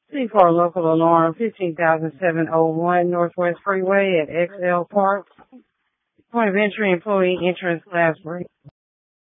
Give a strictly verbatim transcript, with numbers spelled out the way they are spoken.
C four local alarm fifteen thousand seven oh one Northwest Freeway at X L Park. Point of entry, employee entrance glass break.